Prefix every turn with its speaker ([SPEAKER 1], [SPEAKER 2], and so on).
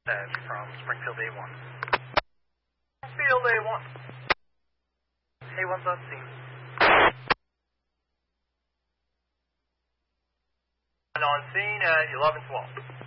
[SPEAKER 1] From Springfield A1. Springfield A1. A1's on scene. And on scene at 11:12.